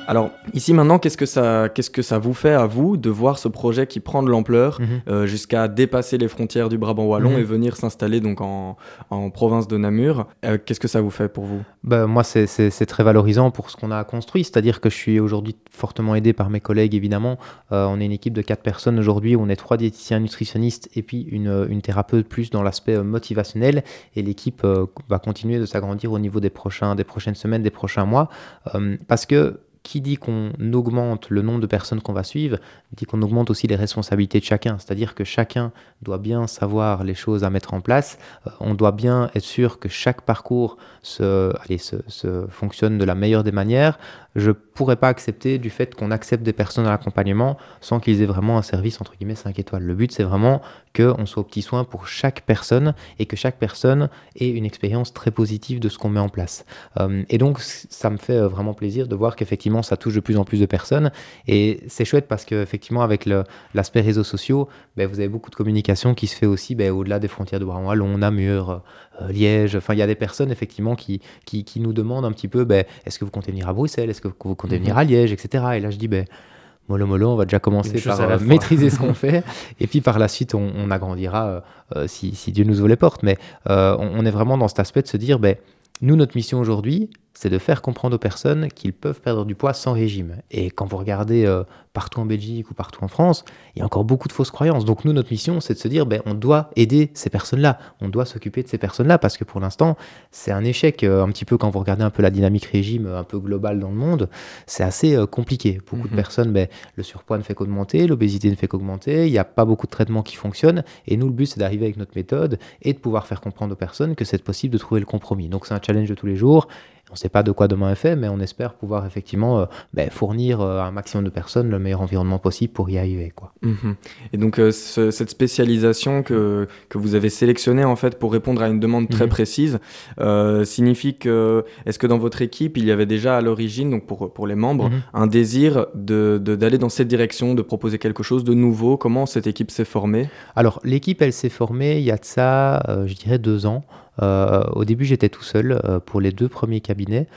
Alors, ici maintenant, qu'est-ce que ça vous fait à vous de voir ce projet qui prend de l'ampleur jusqu'à dépasser les frontières du Brabant wallon et venir s'installer donc en province de Namur. Qu'est-ce que ça vous fait pour vous ? Moi, c'est très valorisant pour ce qu'on a construit, c'est-à-dire que je suis aujourd'hui fortement aidé par mes collègues, évidemment. On est une équipe de 4 personnes aujourd'hui, on est 3 diététiciens nutritionnistes et puis une thérapeute plus dans l'aspect motivationnel, et l'équipe va continuer de s'agrandir au niveau des prochaines semaines, des prochains mois, parce que qui dit qu'on augmente le nombre de personnes qu'on va suivre, dit qu'on augmente aussi les responsabilités de chacun. C'est-à-dire que chacun doit bien savoir les choses à mettre en place. On doit bien être sûr que chaque parcours se fonctionne de la meilleure des manières. Je ne pourrais pas accepter du fait qu'on accepte des personnes à l'accompagnement sans qu'ils aient vraiment un service entre guillemets 5 étoiles. Le but, c'est vraiment qu'on soit aux petits soins pour chaque personne et que chaque personne ait une expérience très positive de ce qu'on met en place. Et donc, ça me fait vraiment plaisir de voir qu'effectivement, ça touche de plus en plus de personnes. Et c'est chouette parce qu'effectivement, avec l'aspect réseaux sociaux, vous avez beaucoup de communication qui se fait aussi au-delà des frontières de Brabant wallon, Namur, Liège. Enfin, il y a des personnes effectivement qui nous demandent un petit peu est-ce que vous comptez venir à Bruxelles, est-ce que vous comptez venir à Liège, etc. Et là, je dis mollo, on va déjà commencer par maîtriser ce qu'on fait, et puis par la suite, on agrandira si Dieu nous ouvre les portes. Mais on est vraiment dans cet aspect de se dire, nous, notre mission aujourd'hui, c'est de faire comprendre aux personnes qu'ils peuvent perdre du poids sans régime. Et quand vous regardez partout en Belgique ou partout en France, il y a encore beaucoup de fausses croyances. Donc nous, notre mission, c'est de se dire, on doit aider ces personnes-là, on doit s'occuper de ces personnes-là, parce que pour l'instant, c'est un échec. Un petit peu quand vous regardez un peu la dynamique régime un peu globale dans le monde, c'est assez compliqué. Beaucoup de personnes, le surpoids ne fait qu'augmenter, l'obésité ne fait qu'augmenter, il n'y a pas beaucoup de traitements qui fonctionnent. Et nous, le but, c'est d'arriver avec notre méthode et de pouvoir faire comprendre aux personnes que c'est possible de trouver le compromis. Donc c'est un challenge de tous les jours. On ne sait pas de quoi demain est fait, mais on espère pouvoir effectivement fournir à un maximum de personnes le meilleur environnement possible pour y arriver, quoi. Et donc cette spécialisation que vous avez sélectionnée en fait pour répondre à une demande très précise signifie que, est-ce que dans votre équipe il y avait déjà à l'origine, donc pour les membres, un désir d'aller dans cette direction, de proposer quelque chose de nouveau? Comment cette équipe s'est formée? Alors l'équipe, elle s'est formée il y a de ça, je dirais 2 ans. Au début, j'étais tout seul pour les 2 premiers cabinets.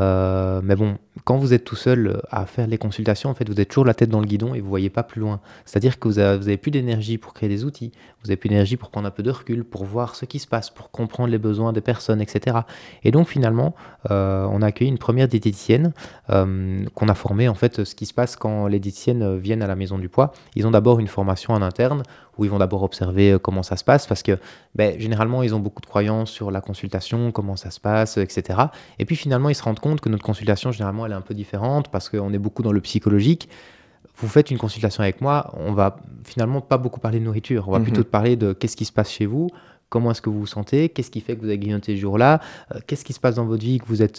Mais bon, quand vous êtes tout seul à faire les consultations, en fait, vous êtes toujours la tête dans le guidon et vous ne voyez pas plus loin. C'est-à-dire que vous avez plus d'énergie pour créer des outils, vous n'avez plus d'énergie pour prendre un peu de recul, pour voir ce qui se passe, pour comprendre les besoins des personnes, etc. Et donc, finalement, on a accueilli une première diététicienne qu'on a formée. En fait, ce qui se passe quand les diététiciennes viennent à la Maison du Poids, ils ont d'abord une formation en interne où ils vont d'abord observer comment ça se passe, parce que généralement, ils ont beaucoup de croyances sur la consultation, comment ça se passe, etc. Et puis finalement, ils se rendent compte que notre consultation, généralement, elle est un peu différente, parce qu'on est beaucoup dans le psychologique. Vous faites une consultation avec moi, on va finalement pas beaucoup parler de nourriture, on va plutôt parler de qu'est-ce qui se passe chez vous, comment est-ce que vous vous sentez, qu'est-ce qui fait que vous avez grignoté ce jour-là, qu'est-ce qui se passe dans votre vie, que vous êtes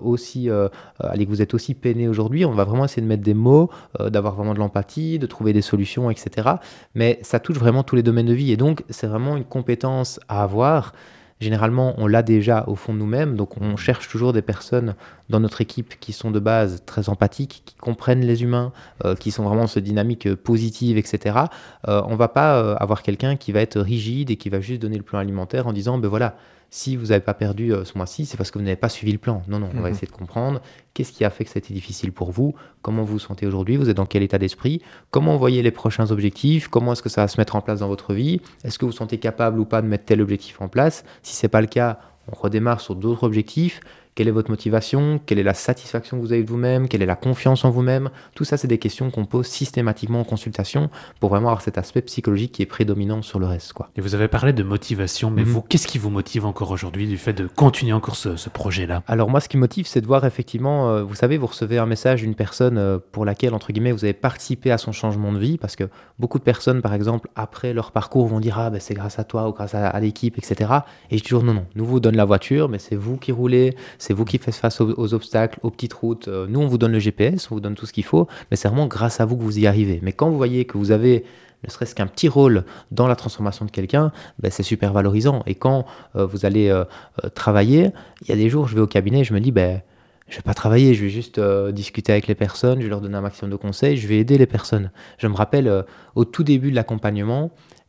aussi peiné aujourd'hui. On va vraiment essayer de mettre des mots, d'avoir vraiment de l'empathie, de trouver des solutions, etc. Mais ça touche vraiment tous les domaines de vie, et donc c'est vraiment une compétence à avoir. Généralement, on l'a déjà au fond de nous-mêmes, donc on cherche toujours des personnes dans notre équipe qui sont de base très empathiques, qui comprennent les humains, qui sont vraiment dans cette dynamique positive, etc. On ne va pas avoir quelqu'un qui va être rigide et qui va juste donner le plan alimentaire en disant voilà, si vous n'avez pas perdu ce mois-ci, c'est parce que vous n'avez pas suivi le plan. Non, on va essayer de comprendre qu'est-ce qui a fait que ça a été difficile pour vous, comment vous vous sentez aujourd'hui, vous êtes dans quel état d'esprit, comment vous voyez les prochains objectifs, comment est-ce que ça va se mettre en place dans votre vie, est-ce que vous vous sentez capable ou pas de mettre tel objectif en place. Si ce n'est pas le cas, on redémarre sur d'autres objectifs. Quelle est votre motivation? Quelle est la satisfaction que vous avez de vous-même? Quelle est la confiance en vous-même? Tout ça, c'est des questions qu'on pose systématiquement en consultation pour vraiment avoir cet aspect psychologique qui est prédominant sur le reste, quoi. Et vous avez parlé de motivation, mais vous, qu'est-ce qui vous motive encore aujourd'hui du fait de continuer encore ce projet-là? Alors moi, ce qui me motive, c'est de voir effectivement, vous savez, vous recevez un message d'une personne pour laquelle, entre guillemets, vous avez participé à son changement de vie, parce que beaucoup de personnes, par exemple, après leur parcours, vont dire « Ah, c'est grâce à toi ou grâce à l'équipe, etc. » Et je dis toujours « Non, nous vous donne la voiture, mais c'est vous qui roulez, c'est vous qui faites face aux obstacles, aux petites routes. Nous, on vous donne le GPS, on vous donne tout ce qu'il faut, mais c'est vraiment grâce à vous que vous y arrivez. Mais quand vous voyez que vous avez ne serait-ce qu'un petit rôle dans la transformation de quelqu'un, c'est super valorisant. Et quand vous allez travailler, il y a des jours, je vais au cabinet et je me dis, je ne vais pas travailler, je vais juste discuter avec les personnes, je vais leur donner un maximum de conseils, je vais aider les personnes. Je me rappelle, au tout début de l'accompagnement,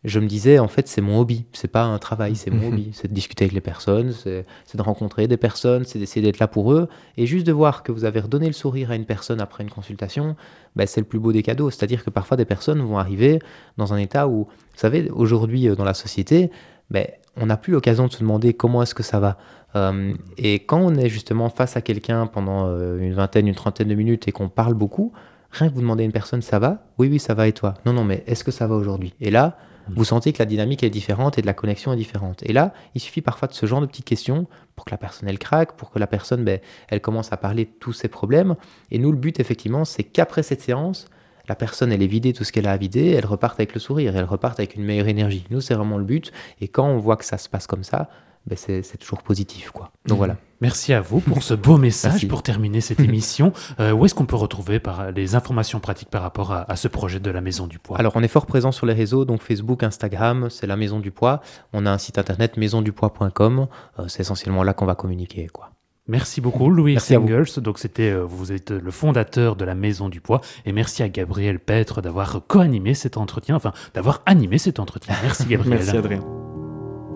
je me disais, en fait, c'est mon hobby, c'est pas un travail, c'est mon hobby. C'est de discuter avec les personnes, c'est de rencontrer des personnes, c'est d'essayer d'être là pour eux. Et juste de voir que vous avez redonné le sourire à une personne après une consultation, ben, c'est le plus beau des cadeaux. C'est-à-dire que parfois, des personnes vont arriver dans un état où, vous savez, aujourd'hui, dans la société, ben, on n'a plus l'occasion de se demander comment est-ce que ça va. Et quand on est justement face à quelqu'un pendant une vingtaine, une trentaine de minutes et qu'on parle beaucoup, rien que vous demandez à une personne, ça va? Oui, oui, ça va et toi? Non, non, mais est-ce que ça va aujourd'hui? Et là, vous sentez que la dynamique est différente et de la connexion est différente. Et là, il suffit parfois de ce genre de petites questions pour que la personne, elle craque, pour que la personne, ben, elle commence à parler de tous ses problèmes. Et nous, le but, effectivement, c'est qu'après cette séance, la personne, elle est vidée tout ce qu'elle a à vider, elle reparte avec le sourire, elle reparte avec une meilleure énergie. Nous, c'est vraiment le but. Et quand on voit que ça se passe comme ça, ben c'est toujours positif, quoi. Donc voilà. Merci à vous pour ce beau message. Merci. Pour terminer cette émission. Où est-ce qu'on peut retrouver les informations pratiques par rapport à ce projet de la Maison du Poids? Alors, on est fort présent sur les réseaux, donc Facebook, Instagram, c'est la Maison du Poids. On a un site internet maisondupoids.com. C'est essentiellement là qu'on va communiquer, quoi. Merci beaucoup, Louis Merci à vous. Engels. Donc, vous êtes le fondateur de la Maison du Poids. Et merci à Gabriel Petre d'avoir co-animé cet entretien, enfin, d'avoir animé cet entretien. Merci, Gabriel. Merci Adrien.